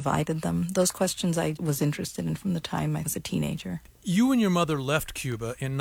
divided them? Those questions I was interested in from the time I was a teenager. You and your mother left Cuba in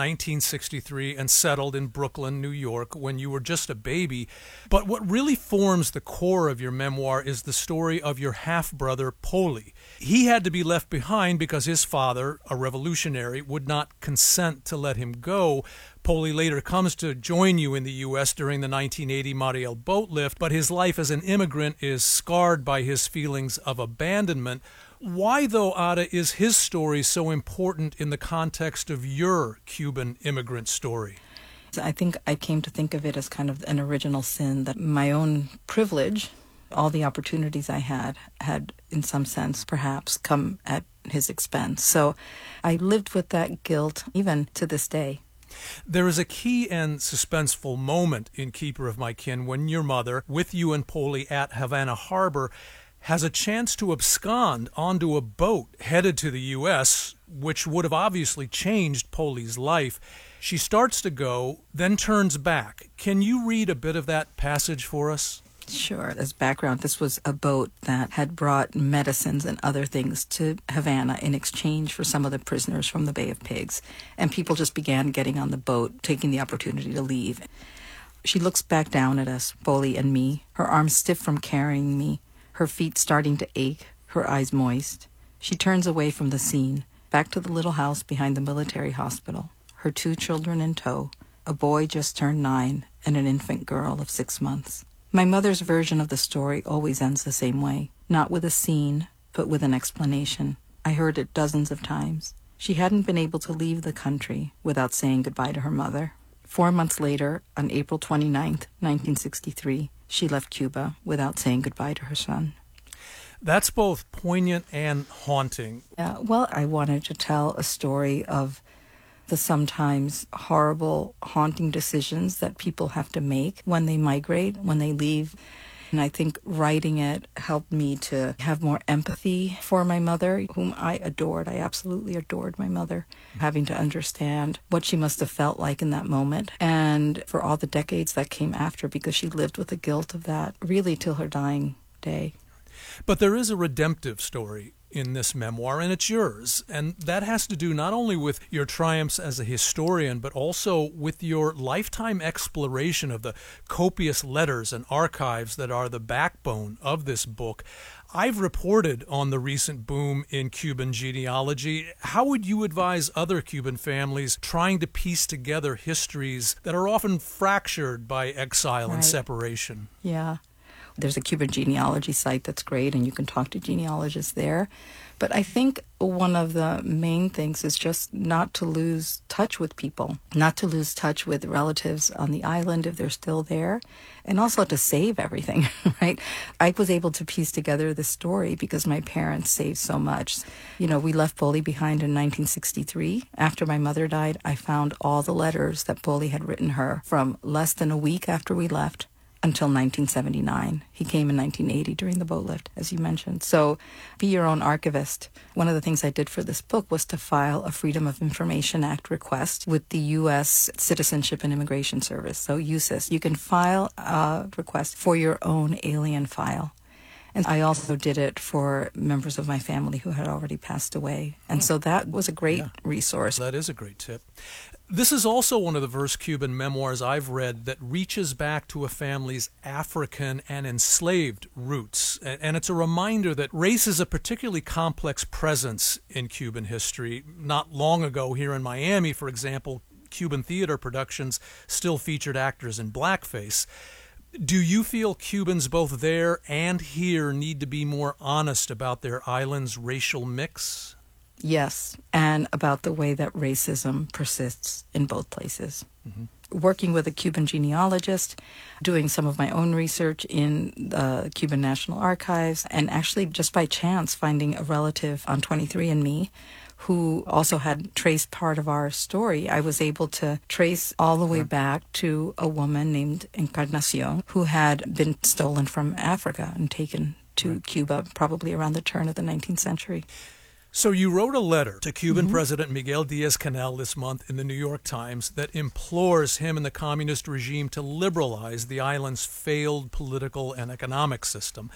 1963 and settled in Brooklyn, New York, when you were just a baby. But what really forms the core of your memoir is the story of your half-brother, Poli. He had to be left behind because his father, a revolutionary, would not consent to let him go. Poli later comes to join you in the U.S. during the 1980 Mariel boat lift, but his life as an immigrant is scarred by his feelings of abandonment. Why, though, Ada, is his story so important in the context of your Cuban immigrant story? I think I came to think of it as kind of an original sin, that my own privilege, all the opportunities I had in some sense perhaps come at his expense. So I lived with that guilt even to this day. There is a key and suspenseful moment in Keeper of My Kin when your mother, with you and Poli at Havana Harbor, has a chance to abscond onto a boat headed to the U.S., which would have obviously changed Poli's life. She starts to go, then turns back. Can you read a bit of that passage for us? Sure. As background, this was a boat that had brought medicines and other things to Havana in exchange for some of the prisoners from the Bay of Pigs. And people just began getting on the boat, taking the opportunity to leave. She looks back down at us, Poli and me, her arms stiff from carrying me, her feet starting to ache, her eyes moist. She turns away from the scene, back to the little house behind the military hospital, her 2 children in tow, a boy just turned 9 and an infant girl of 6 months. My mother's version of the story always ends the same way, not with a scene, but with an explanation. I heard it dozens of times. She hadn't been able to leave the country without saying goodbye to her mother. 4 months later, on April 29th, 1963, she left Cuba without saying goodbye to her son. That's both poignant and haunting. Well, I wanted to tell a story of the sometimes horrible, haunting decisions that people have to make when they migrate, when they leave. And I think writing it helped me to have more empathy for my mother, whom I adored. I absolutely adored my mother, having to understand what she must have felt like in that moment, and for all the decades that came after, because she lived with the guilt of that really till her dying day. But there is a redemptive story in this memoir, and it's yours. And that has to do not only with your triumphs as a historian, but also with your lifetime exploration of the copious letters and archives that are the backbone of this book. I've reported on the recent boom in Cuban genealogy. How would you advise other Cuban families trying to piece together histories that are often fractured by exile and separation? Yeah. There's a Cuban genealogy site that's great, and you can talk to genealogists there. But I think one of the main things is just not to lose touch with people, not to lose touch with relatives on the island if they're still there, and also to save everything, right? I was able to piece together the story because my parents saved so much. You know, we left Poli behind in 1963. After my mother died, I found all the letters that Poli had written her from less than a week after we left until 1979. He came in 1980 during the boat lift, as you mentioned. So be your own archivist. One of the things I did for this book was to file a Freedom of Information Act request with the U.S. Citizenship and Immigration Service, so USIS. You can file a request for your own alien file. And I also did it for members of my family who had already passed away. And so that was a great resource. That is a great tip. This is also one of the first Cuban memoirs I've read that reaches back to a family's African and enslaved roots. And it's a reminder that race is a particularly complex presence in Cuban history. Not long ago here in Miami, for example, Cuban theater productions still featured actors in blackface. Do you feel Cubans both there and here need to be more honest about their island's racial mix? Yes, and about the way that racism persists in both places. Mm-hmm. Working with a Cuban genealogist, doing some of my own research in the Cuban National Archives, and actually just by chance finding a relative on 23andMe who also had traced part of our story. I was able to trace all the way back to a woman named Encarnacion who had been stolen from Africa and taken to Cuba probably around the turn of the 19th century. So you wrote a letter to Cuban President Miguel Díaz-Canel this month in the New York Times that implores him and the communist regime to liberalize the island's failed political and economic system.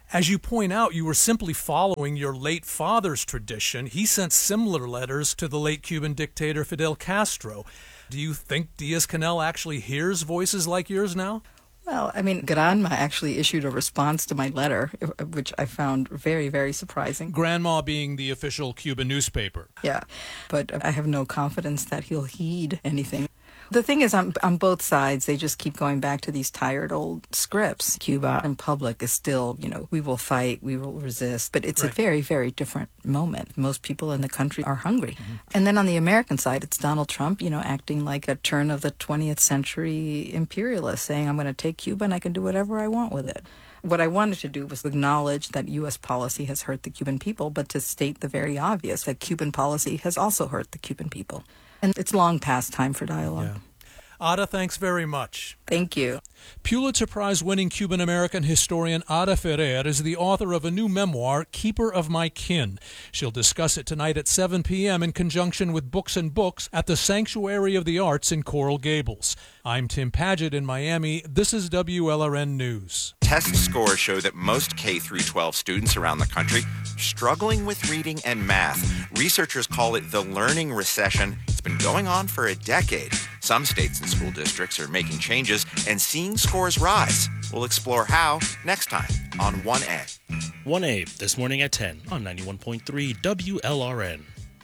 As you point out, you were simply following your late father's tradition. He sent similar letters to the late Cuban dictator Fidel Castro. Do you think Diaz-Canel actually hears voices like yours now? Well, I mean, Granma actually issued a response to my letter, which I found very, very surprising. Grandma being the official Cuban newspaper. Yeah, but I have no confidence that he'll heed anything. The thing is, on both sides, they just keep going back to these tired old scripts. Cuba in public is still, we will fight, we will resist. But it's a very, very different moment. Most people in the country are hungry. Mm-hmm. And then on the American side, it's Donald Trump, acting like a turn of the 20th century imperialist, saying, I'm going to take Cuba and I can do whatever I want with it. What I wanted to do was acknowledge that U.S. policy has hurt the Cuban people, but to state the very obvious, that Cuban policy has also hurt the Cuban people. And it's long past time for dialogue. Yeah. Ada, thanks very much. Thank you. Pulitzer Prize-winning Cuban-American historian Ada Ferrer is the author of a new memoir, Keeper of My Kin. She'll discuss it tonight at 7 p.m. in conjunction with Books and Books at the Sanctuary of the Arts in Coral Gables. I'm Tim Padgett in Miami. This is WLRN News. Test scores show that most K-12 students around the country are struggling with reading and math. Researchers call it the learning recession. It's been going on for a decade. Some states and school districts are making changes and seeing scores rise. We'll explore how next time on 1A. 1A this morning at 10 on 91.3 WLRN.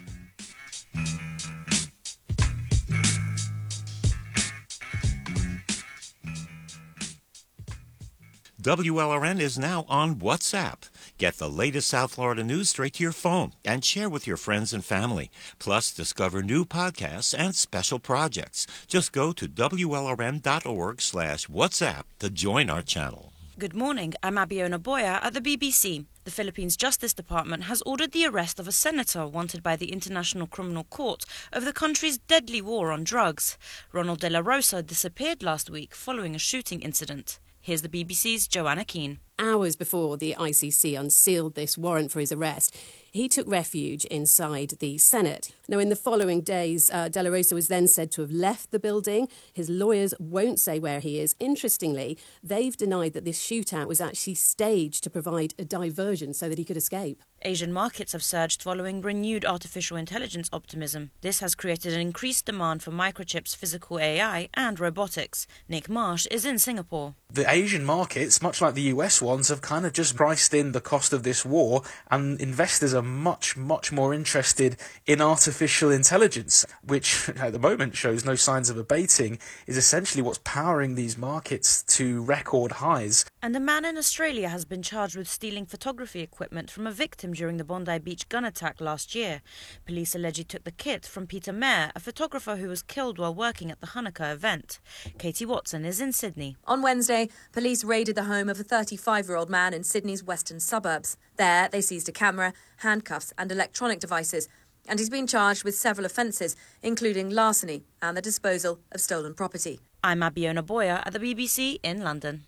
WLRN is now on WhatsApp. Get the latest South Florida news straight to your phone and share with your friends and family. Plus, discover new podcasts and special projects. Just go to WLRN.org/WhatsApp to join our channel. Good morning. I'm Abiona Boya at the BBC. The Philippines Justice Department has ordered the arrest of a senator wanted by the International Criminal Court over the country's deadly war on drugs. Ronald De La Rosa disappeared last week following a shooting incident. Here's the BBC's Joanna Keane. Hours before the ICC unsealed this warrant for his arrest, he took refuge inside the Senate. Now, in the following days, De La Rosa was then said to have left the building. His lawyers won't say where he is. Interestingly, they've denied that this shootout was actually staged to provide a diversion so that he could escape. Asian markets have surged following renewed artificial intelligence optimism. This has created an increased demand for microchips, physical AI and robotics. Nick Marsh is in Singapore. The Asian markets, much like the US ones, have kind of just priced in the cost of this war, and investors are much more interested in artificial intelligence, which at the moment shows no signs of abating, is essentially what's powering these markets to record highs. And a man in Australia has been charged with stealing photography equipment from a victim during the Bondi Beach gun attack last year. Police allege he took the kit from Peter Mayer, a photographer who was killed while working at the Hanukkah event. Katie Watson is in Sydney. On Wednesday, police raided the home of a 35-year-old man in Sydney's western suburbs. There, they seized a camera, handcuffs and electronic devices, and he's been charged with several offences, including larceny and the disposal of stolen property. I'm Abiona Boya at the BBC in London.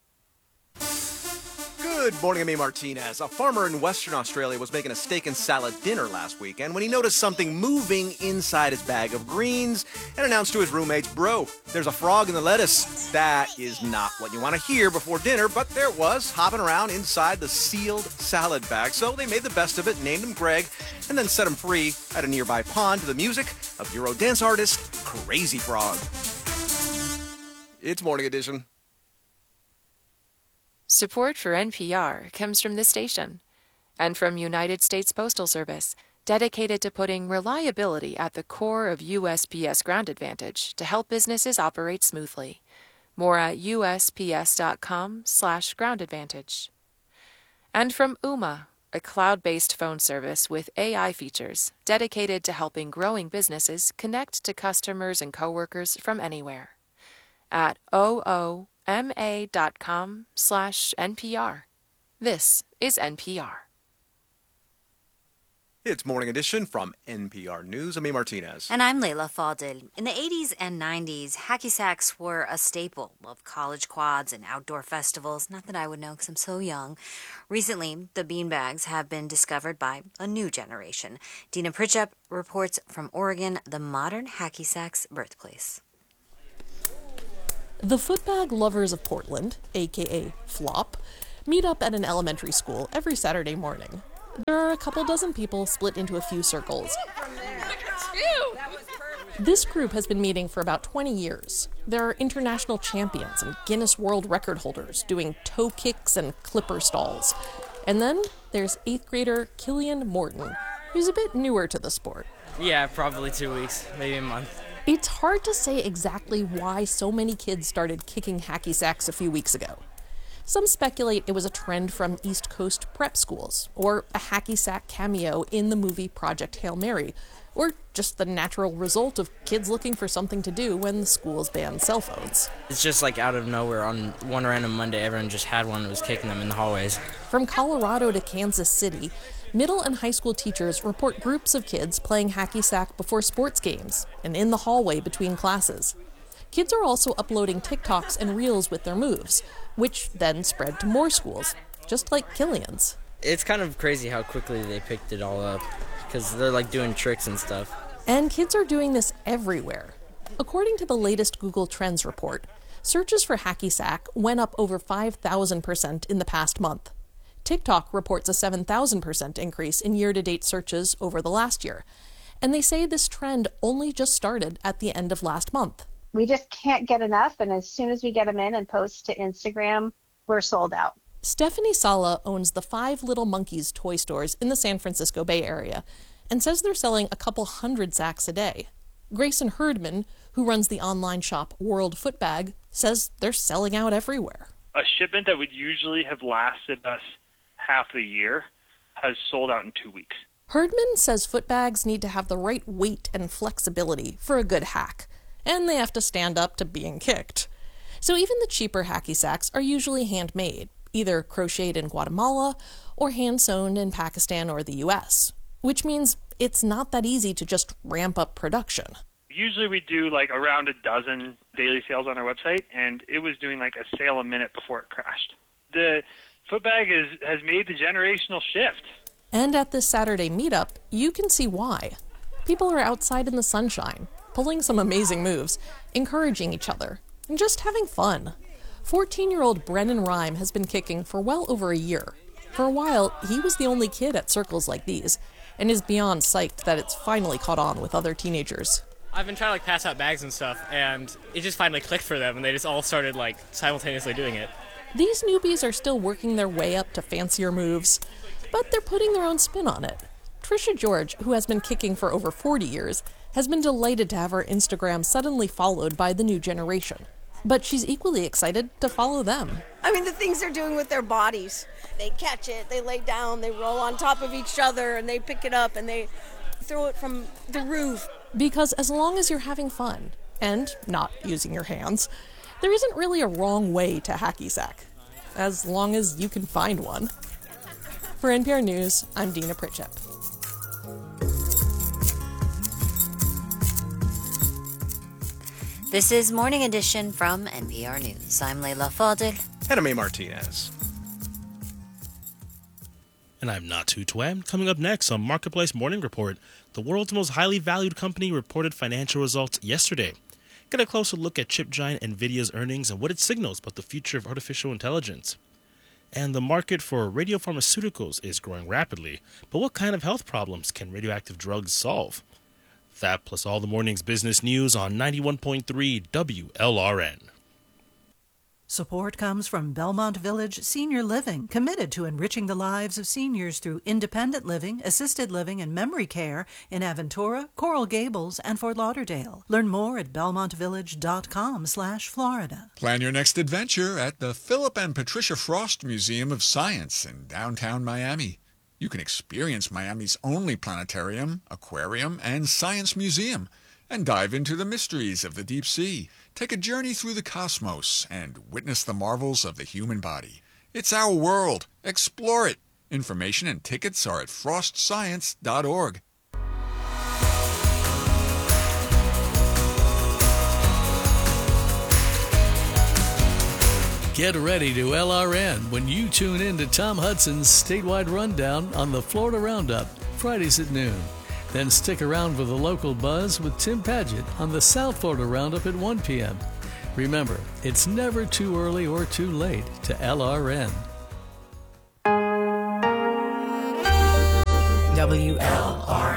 Good morning, I'm Martinez. A farmer in Western Australia was making a steak and salad dinner last weekend when he noticed something moving inside his bag of greens and announced to his roommates, "Bro, there's a frog in the lettuce." That is not what you want to hear before dinner, but there it was, hopping around inside the sealed salad bag. So they made the best of it, named him Greg, and then set him free at a nearby pond to the music of Euro dance artist Crazy Frog. It's Morning Edition. Support for NPR comes from this station and from United States Postal Service, dedicated to putting reliability at the core of USPS Ground Advantage to help businesses operate smoothly. More at USPS.com/Ground Advantage. And from Ooma, a cloud-based phone service with AI features dedicated to helping growing businesses connect to customers and coworkers from anywhere. At OOMA.com/NPR. This is NPR. It's Morning Edition from NPR News. I'm Martinez. And I'm Layla Fadil. In the 80s and 90s, hacky sacks were a staple of college quads and outdoor festivals. Not that I would know because I'm so young. Recently, the beanbags have been discovered by a new generation. Dina Pritchett reports from Oregon, the modern hacky sack's birthplace. The footbag lovers of Portland, aka Flop, meet up at an elementary school every Saturday morning. There are a couple dozen people split into a few circles. This group has been meeting for about 20 years. There are international champions and Guinness World Record holders doing toe kicks and clipper stalls. And then there's 8th grader Killian Morton, who's a bit newer to the sport. Yeah, probably 2 weeks, maybe a month. It's hard to say exactly why so many kids started kicking hacky sacks a few weeks ago. Some speculate it was a trend from East Coast prep schools, or a hacky sack cameo in the movie Project Hail Mary, or just the natural result of kids looking for something to do when the schools banned cell phones. It's just like out of nowhere. On one random Monday, everyone just had one and was kicking them in the hallways. From Colorado to Kansas City, middle and high school teachers report groups of kids playing hacky sack before sports games and in the hallway between classes. Kids are also uploading TikToks and Reels with their moves, which then spread to more schools, just like Killian's. It's kind of crazy how quickly they picked it all up, because they're like doing tricks and stuff. And kids are doing this everywhere. According to the latest Google Trends report, searches for hacky sack went up over 5,000% in the past month. TikTok reports a 7,000% increase in year-to-date searches over the last year. And they say this trend only just started at the end of last month. We just can't get enough, and as soon as we get them in and post to Instagram, we're sold out. Stephanie Sala owns the 5 Little Monkeys toy stores in the San Francisco Bay Area and says they're selling a couple hundred sacks a day. Grayson Herdman, who runs the online shop World Footbag, says they're selling out everywhere. A shipment that would usually have lasted us half the year has sold out in 2 weeks. Herdman says footbags need to have the right weight and flexibility for a good hack, and they have to stand up to being kicked. So even the cheaper hacky sacks are usually handmade, either crocheted in Guatemala or hand-sewn in Pakistan or the US, which means it's not that easy to just ramp up production. Usually we do like around a dozen daily sales on our website, and it was doing like a sale a minute before it crashed. The footbag has made the generational shift. And at this Saturday meetup, you can see why. People are outside in the sunshine, pulling some amazing moves, encouraging each other, and just having fun. 14-year-old Brennan Rhyme has been kicking for well over a year. For a while, he was the only kid at circles like these, and is beyond psyched that it's finally caught on with other teenagers. I've been trying to pass out bags and stuff, and it just finally clicked for them, and they just all started simultaneously doing it. These newbies are still working their way up to fancier moves, but they're putting their own spin on it. Trisha George, who has been kicking for over 40 years, has been delighted to have her Instagram suddenly followed by the new generation. But she's equally excited to follow them. I mean, the things they're doing with their bodies. They catch it, they lay down, they roll on top of each other, and they pick it up, and they throw it from the roof. Because as long as you're having fun, and not using your hands, there isn't really a wrong way to hacky sack, as long as you can find one. For NPR News, I'm Dina Pritchett. This is Morning Edition from NPR News. I'm Leila Fadil. And I'm A. Martinez. And I'm Natu Twam. Coming up next on Marketplace Morning Report, the world's most highly valued company reported financial results yesterday. Get a closer look at chip giant NVIDIA's earnings and what it signals about the future of artificial intelligence. And the market for radiopharmaceuticals is growing rapidly, but what kind of health problems can radioactive drugs solve? That plus all the morning's business news on 91.3 WLRN. Support comes from Belmont Village Senior Living, committed to enriching the lives of seniors through independent living, assisted living, and memory care in Aventura, Coral Gables, and Fort Lauderdale. Learn more at belmontvillage.com/Florida. Plan your next adventure at the Philip and Patricia Frost Museum of Science in downtown Miami. You can experience Miami's only planetarium, aquarium, and science museum, and dive into the mysteries of the deep sea. Take a journey through the cosmos and witness the marvels of the human body. It's our world. Explore it. Information and tickets are at frostscience.org. Get ready to LRN when you tune in to Tom Hudson's statewide rundown on the Florida Roundup, Fridays at noon. Then stick around for the local buzz with Tim Padgett on the South Florida Roundup at 1 p.m. Remember, it's never too early or too late to LRN. WLRN.